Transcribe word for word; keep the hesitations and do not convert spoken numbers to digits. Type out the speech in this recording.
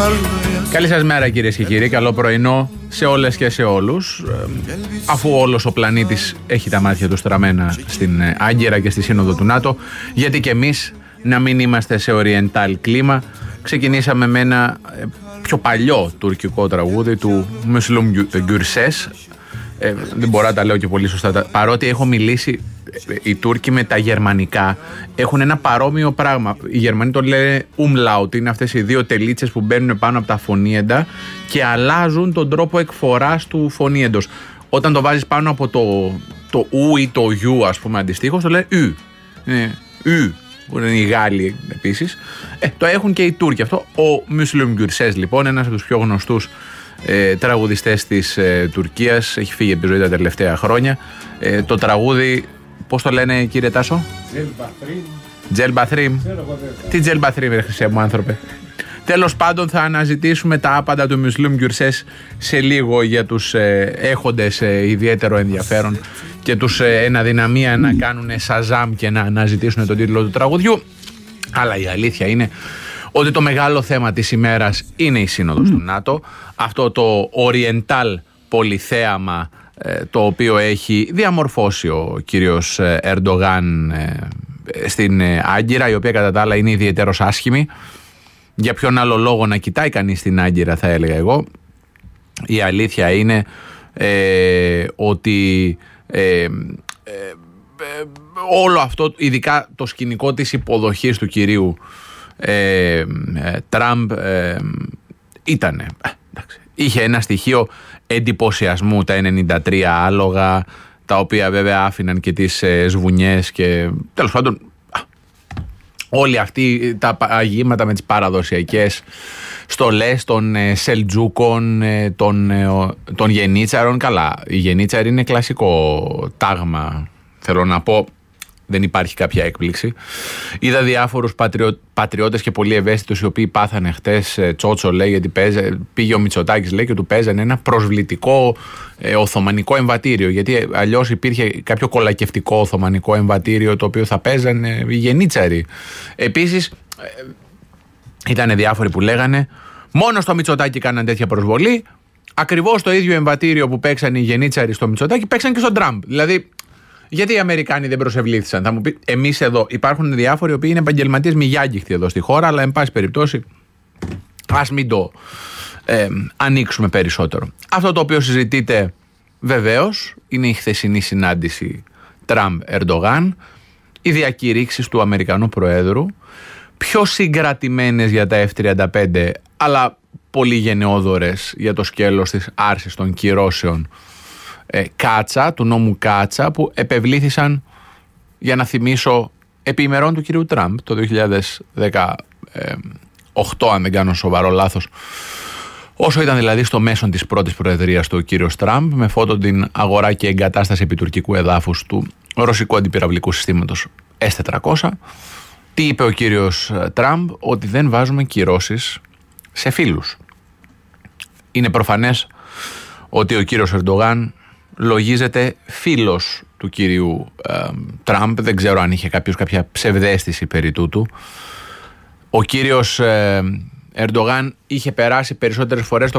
Καλή σας μέρα κυρίες και κύριοι, καλό πρωινό σε όλες και σε όλους. Αφού όλος ο πλανήτης έχει τα μάτια του στραμμένα στην Άγκυρα και στη Σύνοδο του ΝΑΤΟ, γιατί και εμείς να μην είμαστε σε oriental κλίμα. Ξεκινήσαμε με ένα πιο παλιό τουρκικό τραγούδι του Müslüm Gürses. Ε, δεν μπορώ να τα λέω και πολύ σωστά, παρότι έχω μιλήσει, οι Τούρκοι με τα γερμανικά έχουν ένα παρόμοιο πράγμα. Οι Γερμανοί το λένε umlaut, είναι αυτές οι δύο τελίτσες που μπαίνουν πάνω από τα φωνήεντα και αλλάζουν τον τρόπο εκφοράς του φωνήεντος. Όταν το βάζεις πάνω από το, το ου ή το γιου, ας πούμε, αντιστοίχως, το λένε ου. Είναι ου, που είναι οι Γάλλοι επίσης. Ε, το έχουν και οι Τούρκοι αυτό. Ο Müslüm Gürses, λοιπόν, ένας από τους πιο γνωστούς Ε, τραγουδιστές της ε, Τουρκίας, έχει φύγει από τη ζωή τα τελευταία χρόνια. Ε, το τραγούδι, πώς το λένε κύριε Τάσο? Τζελμπαθρίμ. Τι Τζελμπαθρίμ ρε χρυσέ μου άνθρωπε. Τέλος πάντων, θα αναζητήσουμε τα άπαντα του Müslüm Gürses σε λίγο για τους ε, έχοντες ε, ιδιαίτερο ενδιαφέρον και τους ε, εν αδυναμία να κάνουν σαζάμ και να αναζητήσουν τον τίτλο του τραγουδιού. Αλλά η αλήθεια είναι ότι το μεγάλο θέμα της ημέρας είναι η Σύνοδος mm. του ΝΑΤΟ, αυτό το oriental πολυθέαμα ε, το οποίο έχει διαμορφώσει ο κύριος Ερντογάν ε, στην ε, Άγκυρα, η οποία κατά τα άλλα είναι ιδιαίτερος άσχημη. Για ποιον άλλο λόγο να κοιτάει κανείς στην Άγκυρα, θα έλεγα εγώ. Η αλήθεια είναι ε, ότι ε, ε, ε, όλο αυτό, ειδικά το σκηνικό της υποδοχής του κυρίου Ε, ε, Τραμπ ε, ήτανε, εντάξει, είχε ένα στοιχείο εντυπωσιασμού, τα ενενήντα τρία άλογα, τα οποία βέβαια άφηναν και τις ε, σβουνιές και τέλος πάντων α, όλοι αυτοί τα αγήματα με τις παραδοσιακές στολές των ε, Σελτζούκων, ε, των, ε, των Γενίτσαρων. Καλά, η Γενίτσαρη είναι κλασικό τάγμα, θέλω να πω. Δεν υπάρχει κάποια έκπληξη. Είδα διάφορους πατριο, πατριώτες και πολύ ευαίσθητους οι οποίοι πάθανε χτες τσότσο, λέει, γιατί παίζε, πήγε ο Μητσοτάκης, λέει, και του παίζανε ένα προσβλητικό ε, οθωμανικό εμβατήριο. Γιατί αλλιώς υπήρχε κάποιο κολακευτικό οθωμανικό εμβατήριο το οποίο θα παίζανε οι Γενίτσαροι. Επίσης, ε, ήταν διάφοροι που λέγανε μόνο στο Μητσοτάκη κάναν τέτοια προσβολή. Ακριβώς το ίδιο εμβατήριο που παίξαν οι Γενίτσαροι στο Μητσοτάκη παίξαν και στον Τραμπ. Δηλαδή, γιατί οι Αμερικάνοι δεν προσευλήθησαν? Θα μου πει, εμείς εδώ υπάρχουν διάφοροι οι οποίοι είναι επαγγελματίες μη γιάγκυχτοι εδώ στη χώρα, αλλά εν πάση περιπτώσει ας μην το ε, ανοίξουμε περισσότερο. Αυτό το οποίο συζητείται βεβαίως είναι η χθεσινή συνάντηση Τραμπ-Ερντογάν, οι διακηρύξεις του Αμερικανού Προέδρου, πιο συγκρατημένες για τα εφ τριάντα πέντε, αλλά πολύ γενναιόδορες για το σκέλος της άρσης των κυρώσεων Ε, Κάτσα, του νόμου Κάτσα, που επευλήθησαν, για να θυμίσω, επί ημερών του κυρίου Τραμπ το δύο χιλιάδες δεκαοκτώ, αν δεν κάνω σοβαρό λάθος, όσο ήταν δηλαδή στο μέσον της πρώτης προεδρίας του κύριος Τραμπ, με φώτο την αγορά και εγκατάσταση επιτουρκικού εδάφους του ρωσικού αντιπυραυλικού συστήματος ες τετρακόσια. Τι είπε ο κύριος Τραμπ? Ότι δεν βάζουμε κυρώσεις σε φίλους. Είναι προφανές ότι ο κύριος Ερντογάν λογίζεται φίλος του κυρίου ε, Τραμπ. Δεν ξέρω αν είχε κάποιος κάποια ψευδαίσθηση περί τούτου. Ο κύριος ε, Ερντογάν είχε περάσει περισσότερες φορές